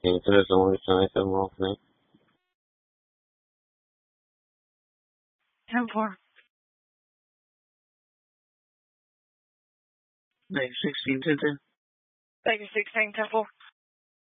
Interest only sign some off me. 10-4. 916 10. Baby 16, 10-4.